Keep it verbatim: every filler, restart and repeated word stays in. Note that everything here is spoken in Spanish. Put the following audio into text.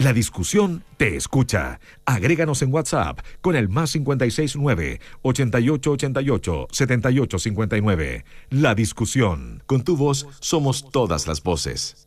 La discusión te escucha. Agréganos en WhatsApp con el más cinco seis nueve, ocho ocho ocho ocho, siete ocho cinco nueve. La discusión. Con tu voz somos todas las voces.